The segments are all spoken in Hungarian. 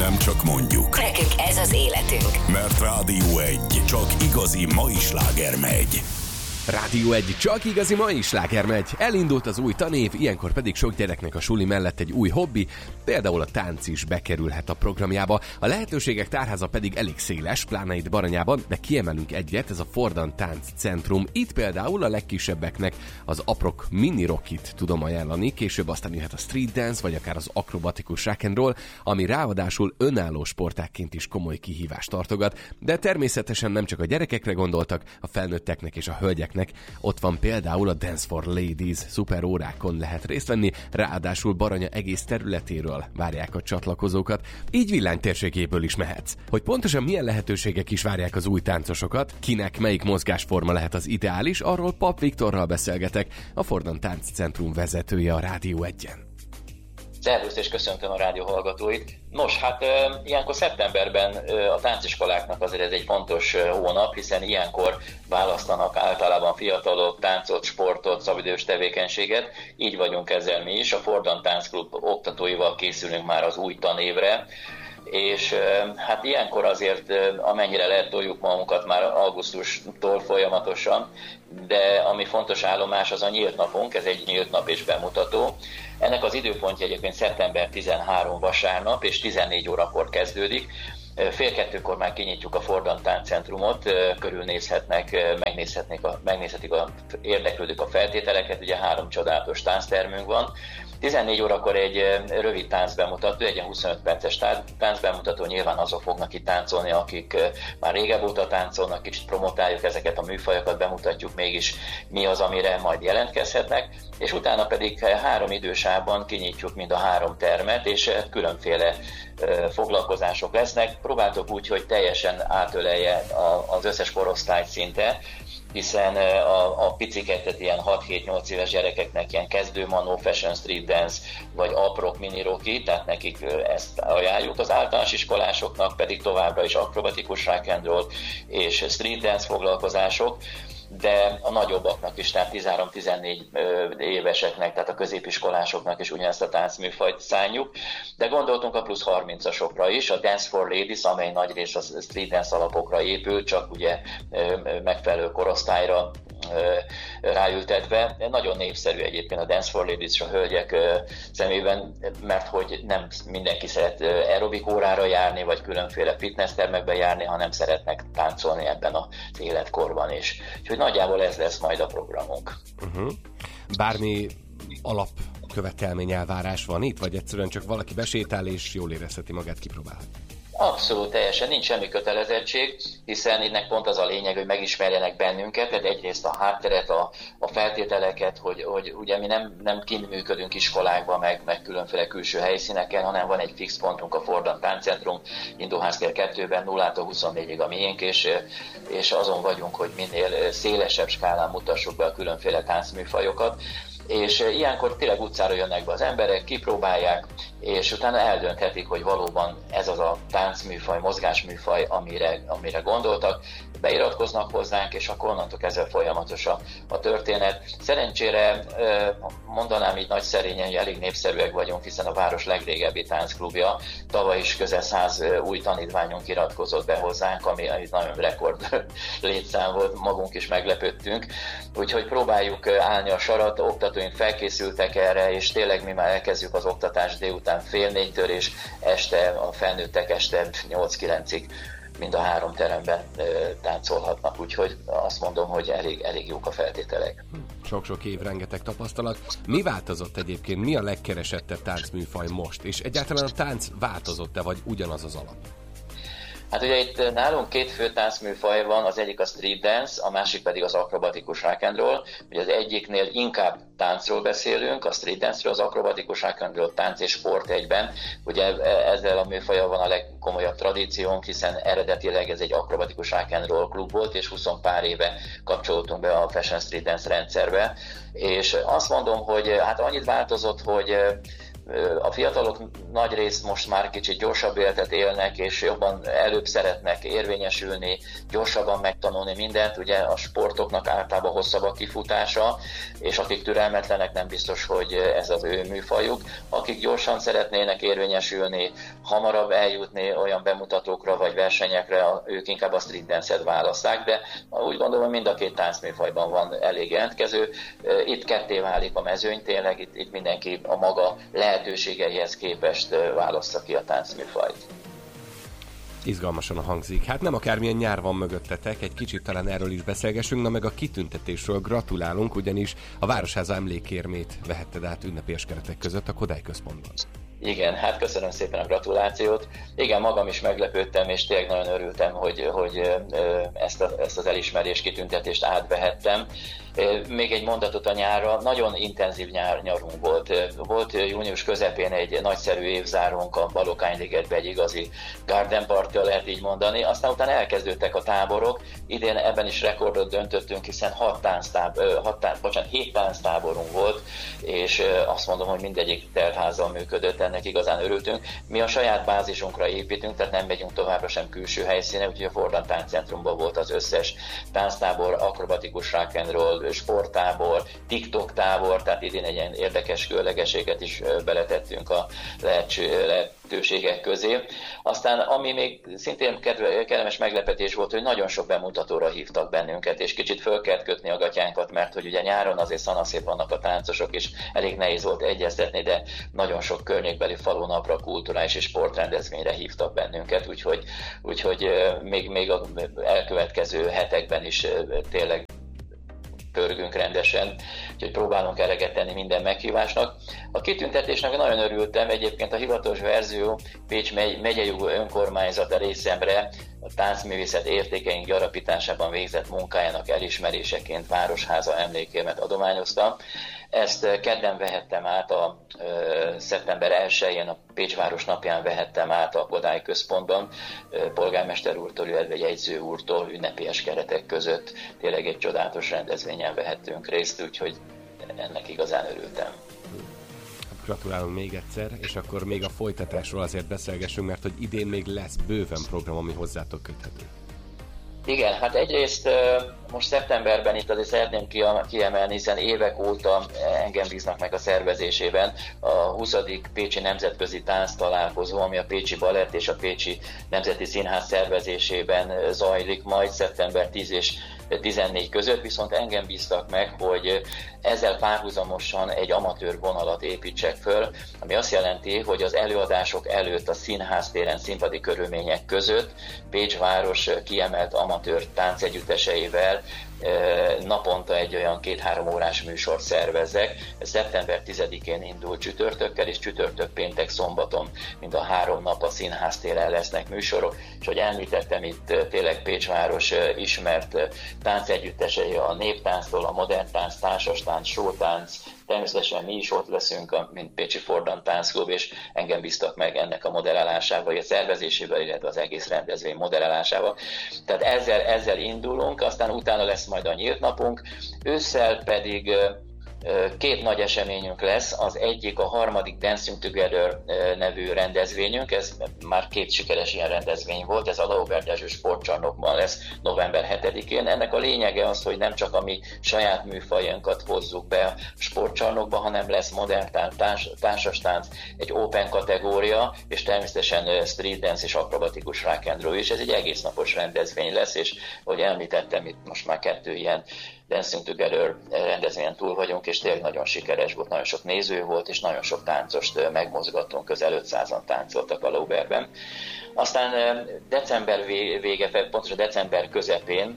Nem csak mondjuk. Nekünk ez az életünk. Mert Rádió 1 csak igazi mai sláger megy. Rádió 1, csak igazi mai sláger megy. Elindult az új tanév, ilyenkor pedig sok gyereknek a suli mellett egy új hobbi, például a tánc is bekerülhet a programjába. A lehetőségek tárháza pedig elég széles, pláne itt Baranyában, de kiemelünk egyet, ez a Fordan Tánc Centrum. Itt például a legkisebbeknek az Aprok Mini Rockit tudom ajánlani, később aztán jöhet a street dance, vagy akár az akrobatikus rock and roll, ami ráadásul önálló sportágként is komoly kihívást tartogat, de természetesen nem csak a gyerekekre gondoltak, a felnőtteknek és a hölgyeknek. Ott van például a Dance for Ladies, szuper órákon lehet részt venni, ráadásul Baranya egész területéről várják a csatlakozókat, így villánytérségéből is mehetsz. Hogy pontosan milyen lehetőségek is várják az új táncosokat, kinek melyik mozgásforma lehet az ideális, arról Pap Viktorral beszélgetek, a Fordan Tánc Centrum vezetője a Rádió 1-en. Szervusz, és köszöntöm a rádió hallgatóit. Nos, hát ilyenkor szeptemberben a tánciskoláknak azért ez egy fontos hónap, hiszen ilyenkor választanak általában fiatalok táncot, sportot, szabadidős tevékenységet. Így vagyunk ezzel mi is. A Fordan Tánc Klub oktatóival készülünk már az új tanévre, és hát ilyenkor azért amennyire lehet toljuk magunkat már augusztustól folyamatosan, de ami fontos állomás az a nyílt napunk, ez egy nyílt nap és bemutató. Ennek az időpontja egyébként szeptember 13 vasárnap, és 14 órakor kezdődik. Fél kettőkor már kinyitjuk a Fordan Tánc Centrumot, körülnézhetnek, megnézhetik a érdeklődők a feltételeket, ugye 3 csodálatos tánctermünk van. 14 órakor egy rövid táncbemutató, egy 25 perces táncbemutató, nyilván azok fognak itt táncolni, akik már régebb óta táncolnak, kicsit promotáljuk ezeket a műfajokat, bemutatjuk mégis mi az, amire majd jelentkezhetnek, és utána pedig 3 idősában kinyitjuk mind a 3 termet, és különféle foglalkozások lesznek. Próbáltok úgy, hogy teljesen átölelje az összes korosztályt szinte, hiszen a piciket, ilyen 6-7-8 éves gyerekeknek ilyen kezdő manó, fashion street dance, vagy aprok mini rocky, tehát nekik ezt ajánljuk. Az általános iskolásoknak pedig továbbra is akrobatikus rock and roll és street dance foglalkozások, de a nagyobbaknak is, tehát 13-14 éveseknek, tehát a középiskolásoknak is ugyanezt a táncműfajt szánjuk, de gondoltunk a plusz 30-asokra is, a Dance for Ladies, amely nagyrészt a street dance alapokra épül, csak ugye megfelelő korosztályra ráültetve. Nagyon népszerű egyébként a Dance for Ladies és a hölgyek szemében, mert hogy nem mindenki szeret aerobik órára járni, vagy különféle fitness termekbe járni, hanem szeretnek táncolni ebben az életkorban is. Úgyhogy nagyjából ez lesz majd a programunk. Bármi alapkövetelmény, elvárás van itt, vagy egyszerűen csak valaki besétál és jól érezheti magát, kipróbálhat? Abszolút, teljesen, nincs semmi kötelezettség, hiszen ennek pont az a lényeg, hogy megismerjenek bennünket, tehát egyrészt a hátteret, a feltételeket, hogy ugye mi nem kint működünk iskolákban, meg különféle külső helyszíneken, hanem van egy fix pontunk, a Fordan Tánc Centrum, Indóháztér 2-ben, 0-tól 24-ig a miénk, és azon vagyunk, hogy minél szélesebb skálán mutassuk be a különféle táncműfajokat. És ilyenkor tényleg utcára jönnek be az emberek, kipróbálják, és utána eldönthetik, hogy valóban ez az a táncműfaj, mozgásműfaj, amire gondoltak, beiratkoznak hozzánk, és akkor onnantól kezdve folyamatos a történet. Szerencsére mondanám így nagy szerényen, hogy elég népszerűek vagyunk, hiszen a város legrégebbi táncklubja. Tavaly is közel 100 új tanítványunk iratkozott be hozzánk, ami nagyon rekord létszám volt, magunk is meglepődtünk. Úgyhogy próbáljuk állni a sarat, oktatóink felkészültek erre, és tényleg mi már elkezdjük az oktatást délután 3:30-től, és este a felnőttek este 8-9-ig mind a 3 teremben táncolhatnak, úgyhogy azt mondom, hogy elég jók a feltételek. Sok-sok év, rengeteg tapasztalat. Mi változott egyébként? Mi a legkeresettebb táncműfaj most? És egyáltalán a tánc változott-e, vagy ugyanaz az alap? Hát ugye itt nálunk 2 fő táncműfaj van, az egyik a street dance, a másik pedig az akrobatikus rock and roll. Ugye az egyiknél inkább táncról beszélünk, a street dance-ről, az akrobatikus rock and roll tánc és sport egyben. Ugye ezzel a műfajjal van a legkomolyabb tradíciónk, hiszen eredetileg ez egy akrobatikus rock and roll klub volt, és 20 pár éve kapcsolódtunk be a fashion street dance rendszerbe. És azt mondom, hogy hát annyit változott, hogy A fiatalok nagy rész most már kicsit gyorsabb életet élnek, és jobban előbb szeretnek érvényesülni, gyorsabban megtanulni mindent. Ugye a sportoknak általában hosszabb a kifutása, és akik türelmetlenek, nem biztos, hogy ez az ő műfajuk. Akik gyorsan szeretnének érvényesülni, hamarabb eljutni olyan bemutatókra vagy versenyekre, ők inkább a street dance-et választák, de úgy gondolom, mind a két táncműfajban van elég jelentkező. Itt ketté válik a mezőny, tényleg itt mindenki a maga lehetőségeihez képest válassza ki a táncműfajt. Izgalmasan hangzik. Hát nem akármilyen nyár van mögöttetek, egy kicsit talán erről is beszélgessünk, na meg a kitüntetésről gratulálunk, ugyanis a Városháza emlékérmét vehetted át ünnepélyes keretek között a Kodály Központban. Igen, hát köszönöm szépen a gratulációt. Igen, magam is meglepődtem, és tényleg nagyon örültem, hogy ezt az elismerés kitüntetést átvehettem. Még egy mondatot a nyárra, nagyon intenzív nyarunk volt. Volt június közepén egy nagyszerű évzárónk a Balokányi-ligetben, egy igazi garden party, lehet így mondani. Aztán utána elkezdődtek a táborok. Idén ebben is rekordot döntöttünk, hiszen 7 tánctáborunk volt, és azt mondom, hogy mindegyik teltházzal működött, ennek igazán örültünk. Mi a saját bázisunkra építünk, tehát nem megyünk továbbra sem külső helyszíne, úgyhogy a Fordan Tánccentrumban volt az összes tánctábor, akrobatikus rock and roll, sporttábor, TikTok tábor, tehát idén egy ilyen érdekes különlegességet is beletettünk a lehetőségek közé. Aztán ami még szintén kellemes meglepetés volt, hogy nagyon sok bemutatóra hívtak bennünket, és kicsit föl kellett kötni a gatyánkat, mert hogy ugye nyáron azért szanaszép vannak a táncosok, és elég nehéz volt egyeztetni, de nagyon sok környékbeli falunapra, kulturális és sportrendezvényre hívtak bennünket, úgyhogy még a elkövetkező hetekben is tényleg pörgünk rendesen, úgyhogy próbálunk eleget tenni minden meghívásnak. A kitüntetésnek nagyon örültem, egyébként a hivatalos verzió Pécs megyei önkormányzata részemre a táncművészet értékeink gyarapításában végzett munkájának elismeréseként Városháza emlékérmet adományozta. Ezt kedden vehettem át, szeptember 1-én a Pécs város napján vehettem át a Kodály Központban, polgármester úrtól, illetve jegyző úrtól ünnepélyes keretek között. Tényleg egy csodálatos rendezvényen vehettünk részt, úgyhogy ennek igazán örültem. Gratulálunk még egyszer, és akkor még a folytatásról azért beszélgessünk, mert hogy idén még lesz bőven program, ami hozzátok köthető. Igen, hát egyrészt most szeptemberben itt azért szeretném kiemelni, hiszen évek óta engem bíznak meg a szervezésében a 20. Pécsi Nemzetközi Tánctalálkozó, ami a Pécsi Balett és a Pécsi Nemzeti Színház szervezésében zajlik majd szeptember 10 és 14 között, viszont engem bíztak meg, hogy ezzel párhuzamosan egy amatőr vonalat építsek föl, ami azt jelenti, hogy az előadások előtt a színháztéren színpadi körülmények között Pécs város kiemelt amatőr táncegyütteseivel naponta egy olyan 2-3 órás műsort szervezzek. Ez szeptember 10-én indul csütörtökkel, és csütörtök, péntek, szombaton mind a 3 nap a színháztéren lesznek műsorok, és hogy említettem, itt tényleg Pécs város ismert táncegyüttesei a néptánctól, a modern tánc, társastánc, showtánc, természetesen mi is ott leszünk, mint Pécsi Fordan Táncklub, és engem bíztak meg ennek a modellálásával, vagy a szervezésével, illetve az egész rendezvény modellálásával. Tehát ezzel indulunk, aztán utána lesz majd a nyílt napunk, ősszel pedig 2 nagy eseményünk lesz, az egyik a 3. Dancing Together nevű rendezvényünk, ez már 2 sikeres ilyen rendezvény volt, ez a Lauber Dezső sportcsarnokban lesz november 7-én. Ennek a lényege az, hogy nem csak a mi saját műfajunkat hozzuk be a sportcsarnokba, hanem lesz modern tánc, társastánc, egy open kategória, és természetesen street dance és akrobatikus rock and roll is. Ez egy egész napos rendezvény lesz, és ahogy említettem, itt most már 2 ilyen Dancing Together rendezvényen túl vagyunk, és tényleg nagyon sikeres volt, nagyon sok néző volt, és nagyon sok táncost megmozgattunk, közel 500-an táncoltak a Lauberben. Aztán december vége, pontosan december közepén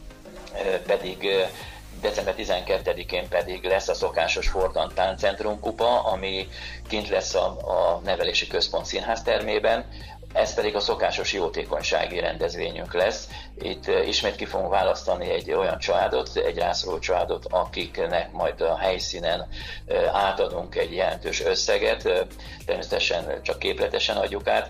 pedig december 12-én pedig lesz a szokásos Fordan Táncentrum kupa, ami kint lesz a Nevelési Központ színháztermében. Ez pedig a szokásos jótékonysági rendezvényünk lesz. Itt ismét ki fogunk választani egy olyan családot, egy rászoruló családot, akiknek majd a helyszínen átadunk egy jelentős összeget, természetesen csak képletesen adjuk át,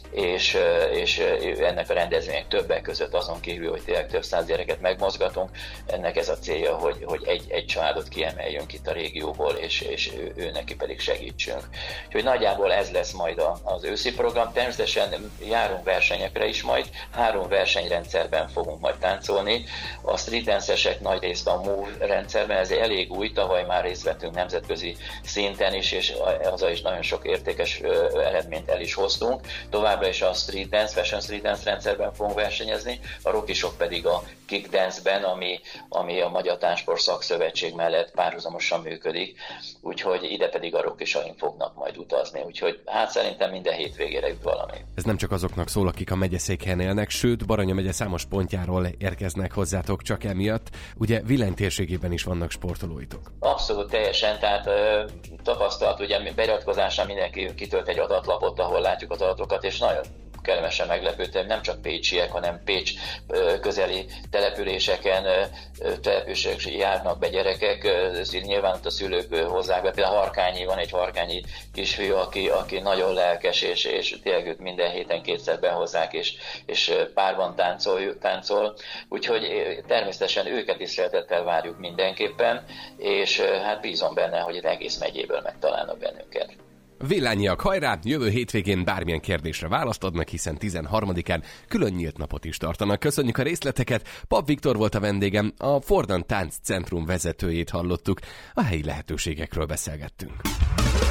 és ennek a rendezvények többek között azon kívül, hogy tényleg több száz gyereket megmozgatunk, ennek ez a célja, hogy egy családot kiemeljünk itt a régióból, és ő neki pedig segítsünk. Úgyhogy nagyjából ez lesz majd az őszi program. Természetesen járunk versenyekre is majd, 3 versenyrendszerben fogunk majd táncolni. A street dance-esek nagy részt a Move rendszerben, ez elég új, tavaly már részt vettünk nemzetközi szinten is, és azzal is nagyon sok értékes eredményt el is hoztunk. Továbbra is a street dance, fashion street dance rendszerben fogunk versenyezni, a rockisok pedig a kick dance-ben, ami a Magyar Táncsport Szakszövetség mellett párhuzamosan működik, úgyhogy ide pedig a rockisaink fognak majd utazni, úgyhogy hát szerintem minden hétvégére jut valami. Ez nem csak azoknak szól, akik a megyeszékhelyen élnek, sőt, Baranya megye számos pontjáról érkeznek hozzátok csak emiatt. Ugye Villány térségében is vannak sportolóitok. Abszolút teljesen, tehát tapasztalat, ugye beiratkozásnál mindenki kitölt egy adatlapot, ahol látjuk az adatokat, és nagyon kellemesen meglepődtem, nem csak pécsiek, hanem Pécs közeli településeken járnak be gyerekek, nyilván ott a szülők hozzák be, például Harkányi, van egy harkányi kisfiú, aki nagyon lelkes, és tényleg őt minden héten 2-szer behozzák, és párban táncol, úgyhogy természetesen őket is szeretettel várjuk mindenképpen, és hát bízom benne, hogy az egész megyéből megtalálnak bennünket. Villányiak, hajrá! Jövő hétvégén bármilyen kérdésre választ adnak, hiszen 13-án külön nyílt napot is tartanak. Köszönjük a részleteket! Pap Viktor volt a vendégem, a Fordan Tánc Centrum vezetőjét hallottuk. A helyi lehetőségekről beszélgettünk.